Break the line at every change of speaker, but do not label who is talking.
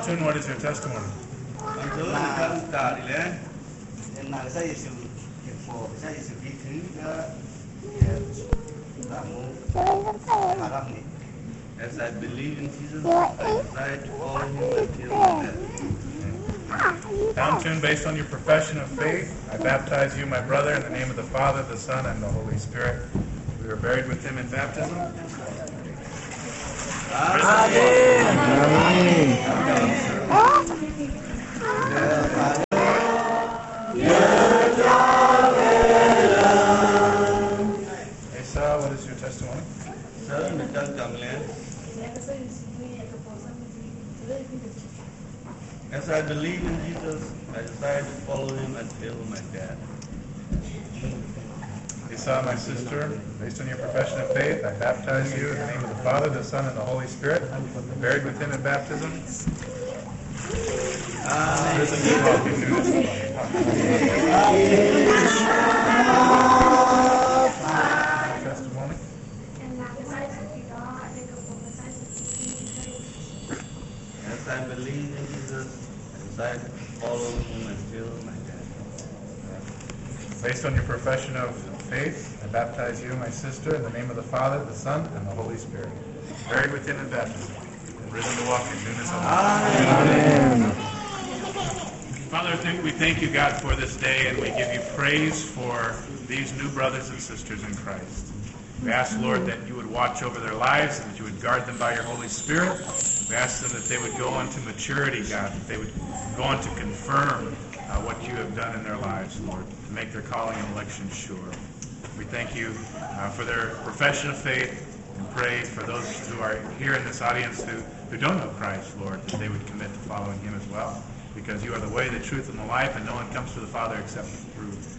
Alton, what is your testimony?
As I believe in Jesus, I decide to follow him until my death.
Alton, based on your profession of faith, I baptize you, my brother, in the name of the Father, the Son, and the Holy Spirit. We were buried with him in baptism. Asa, what is your testimony?
Sir, Mr. Kamlen, as I believe in Jesus, I decide to follow him until my death.
Asa, my sister, based on your profession of faith, I baptize you in the name of the Father, the Son, and the Holy Spirit. We're buried with him in baptism. Testimony.
As I believe in Jesus, I decide to follow him until my death.
Based on your profession of faith, I baptize you, my sister, in the name of the Father, the Son, and the Holy Spirit. Buried with him in baptism, and risen to walk in newness of life. Amen. Father, we thank you, God, for this day, and we give you praise for these new brothers and sisters in Christ. We ask, Lord, that you would watch over their lives and that you would guard them by your Holy Spirit. We ask them that they would go on to maturity, God, that they would go on to confirm what you have done in their lives, Lord, to make their calling and election sure. We thank you for their profession of faith and pray for those who are here in this audience who don't know Christ, Lord, that they would commit to following him as well, because you are the way, the truth, and the life, and no one comes to the Father except through